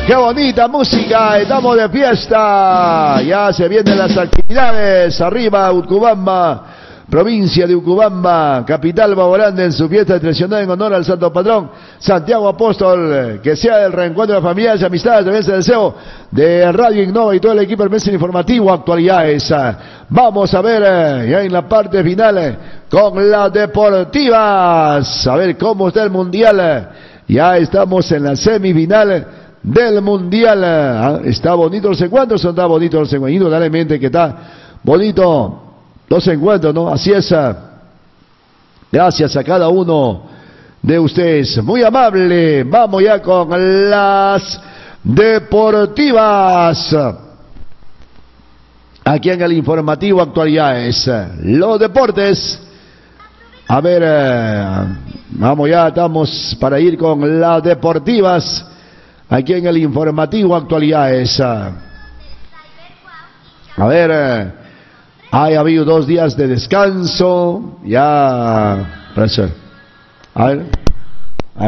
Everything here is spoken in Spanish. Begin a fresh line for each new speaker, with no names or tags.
¡Qué bonita música! Estamos de fiesta. Ya se vienen las actividades. Arriba Utcubamba, provincia de Utcubamba, capital Baboranda, en su fiesta tradicional en honor al santo patrón Santiago Apóstol. Que sea el reencuentro de familiares y amistades. También se deseo de Radio Innova y todo el equipo del mes informativo. Actualidades. Vamos a ver ya en la parte final con las deportivas. A ver cómo está el mundial. Ya estamos en la semifinal del mundial. Está bonito los encuentros, está bonito los encuentros. Indudablemente que está bonito los encuentros, ¿no? Así es. Gracias a cada uno de ustedes. Muy amable. Vamos ya con las deportivas. Aquí en el informativo actualidades. Los deportes. A ver, vamos ya, estamos para ir con las deportivas. Aquí en el informativo actualidades. A ver, ha habido 2 días de descanso. Ya, a ver.